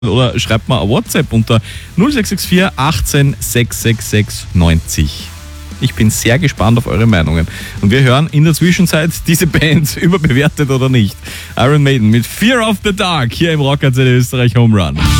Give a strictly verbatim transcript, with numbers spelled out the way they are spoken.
oder schreibt mal ein WhatsApp unter null sechs sechs vier achtzehn sechs sechs sechs neunzig. Ich bin sehr gespannt auf eure Meinungen. Und wir hören in der Zwischenzeit diese Band, überbewertet oder nicht. Iron Maiden mit Fear of the Dark hier im Rock Österreich Home Run.